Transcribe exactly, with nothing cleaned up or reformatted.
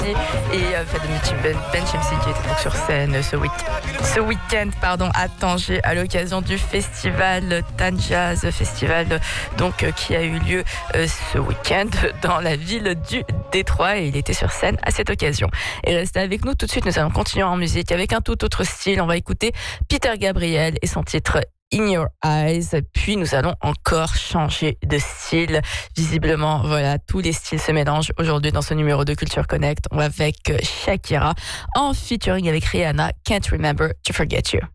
et euh, Fadoumiti Ben, Ben Chemsi qui était donc sur scène ce, week- ce week-end pardon, à Tanger à l'occasion du festival Tan Jazz, festival donc euh, qui a eu lieu euh, ce week-end dans la ville du Détroit et il était sur scène à cette occasion. Et restez avec nous tout de suite, nous allons continuer en musique avec un tout autre style. On va écouter Peter Gabriel et son titre In Your Eyes, puis nous allons encore changer de style. Visiblement, voilà, tous les styles se mélangent aujourd'hui dans ce numéro de Culture Connect. On va avec Shakira en featuring avec Rihanna, Can't Remember to Forget You.